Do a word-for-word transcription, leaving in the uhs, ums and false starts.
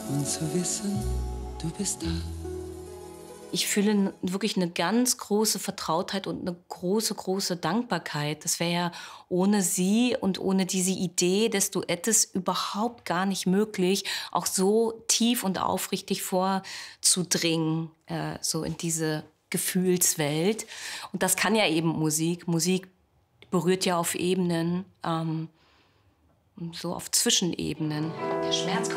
und zu wissen, du bist da. Ich fühle n- wirklich eine ganz große Vertrautheit und eine große, große Dankbarkeit. Das wäre ja ohne sie und ohne diese Idee des Duettes überhaupt gar nicht möglich, auch so tief und aufrichtig vorzudringen, äh, so in diese Gefühlswelt. Und das kann ja eben Musik. Musik berührt ja auf Ebenen, ähm, so auf Zwischenebenen. Der Schmerz kommt